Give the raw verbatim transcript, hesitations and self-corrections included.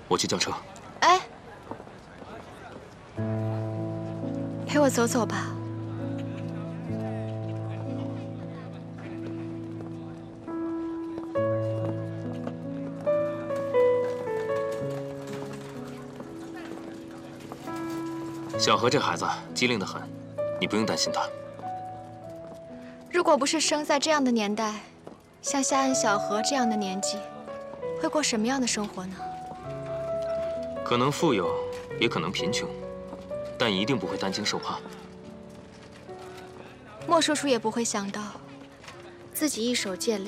我去叫车。 哎，陪我走走吧。 小何这孩子机灵得很，你不用担心他。 如果不是生在这样的年代，像夏安、小何这样的年纪，会过什么样的生活呢？ 可能富有，也可能贫穷，但一定不会担惊受怕。 莫叔叔也不会想到，自己一手建立